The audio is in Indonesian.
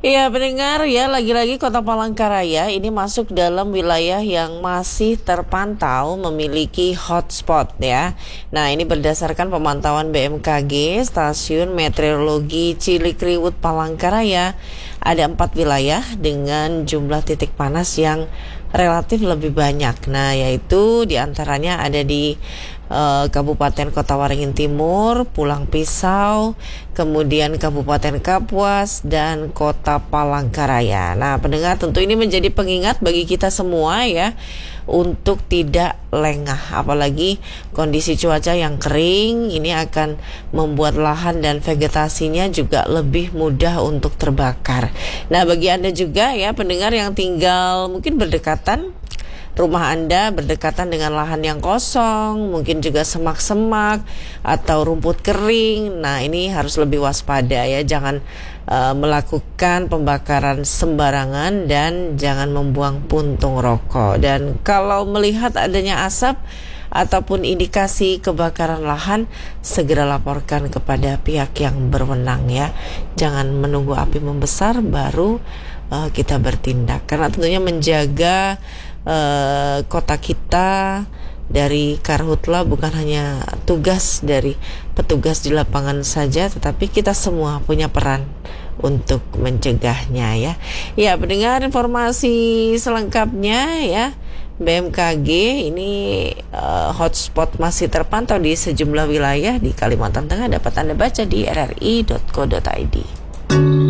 Iya, pendengar ya, lagi-lagi Kota Palangkaraya ini masuk dalam wilayah yang masih terpantau memiliki hotspot ya. Nah, ini berdasarkan pemantauan BMKG, Stasiun Meteorologi Cilikriwut Palangkaraya, ada 4 wilayah dengan jumlah titik panas yang relatif lebih banyak. Nah, yaitu diantaranya ada di Kabupaten Kota Waringin Timur, Pulang Pisau, kemudian Kabupaten Kapuas, dan Kota Palangkaraya. Nah, pendengar, tentu ini menjadi pengingat bagi kita semua ya, untuk tidak lengah. Apalagi kondisi cuaca yang kering ini akan membuat lahan dan vegetasinya juga lebih mudah untuk terbakar. Nah, bagi Anda juga ya pendengar yang tinggal mungkin berdekatan, rumah Anda berdekatan dengan lahan yang kosong, mungkin juga semak-semak atau rumput kering. Nah, ini harus lebih waspada ya. Jangan melakukan pembakaran sembarangan dan jangan membuang puntung rokok. Dan kalau melihat adanya asap ataupun indikasi kebakaran lahan, segera laporkan kepada pihak yang berwenang ya. Jangan menunggu api membesar baru kita bertindak, karena tentunya menjaga kota kita dari Karhutla bukan hanya tugas dari petugas di lapangan saja, tetapi kita semua punya peran untuk mencegahnya ya. Ya, pendengar, informasi selengkapnya ya. BMKG ini hotspot masih terpantau di sejumlah wilayah di Kalimantan Tengah, dapat Anda baca di rri.co.id.